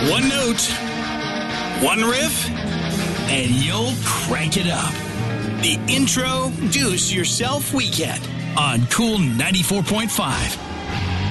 One note, one riff, and you'll crank it up. The Introduce Yourself Weekend on Cool 94.5.